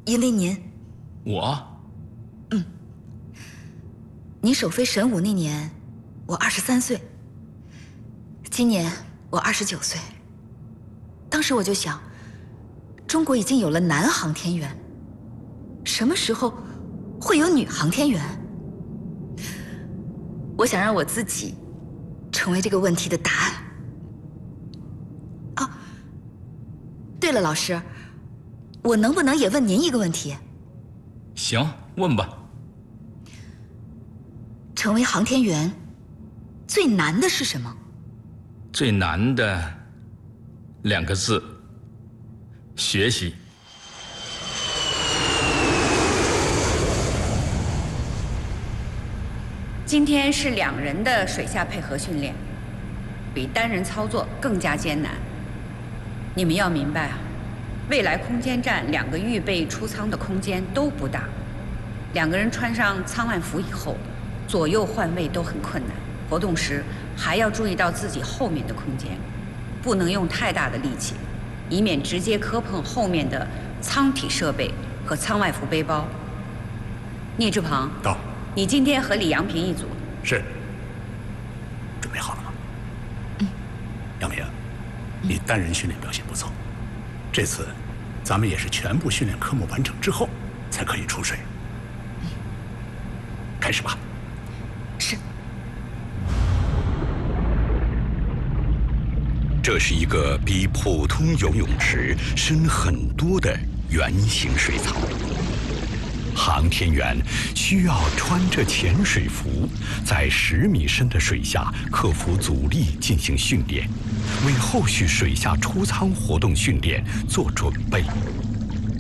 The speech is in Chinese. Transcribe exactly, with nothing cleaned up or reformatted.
因为您， 我， 嗯，您首飞神武那年，我二十三岁，今年我二十九岁。当时我就想，中国已经有了男航天员，什么时候会有女航天员？我想让我自己成为这个问题的答案。哦，对了，老师，我能不能也问您一个问题？ 行，问吧。 成为航天员最难的是什么？ 最难的两个字：学习。 今天是两人的水下配合训练，比单人操作更加艰难。你们要明白啊，未来空间站两个预备出舱的空间都不大，两个人穿上舱外服以后，左右换位都很困难。活动时还要注意到自己后面的空间，不能用太大的力气，以免直接磕碰后面的舱体设备和舱外服背包。聂志鹏， 到。 你今天和李阳平一组。 是。准备好了吗？嗯。杨明，你单人训练表现不错，这次咱们也是全部训练科目完成之后才可以出水。嗯。开始吧。 是。 这是一个比普通游泳池深很多的圆形水槽。航天员需要穿着潜水服，在十米深的水下克服阻力进行训练，为后续水下出舱活动训练做准备。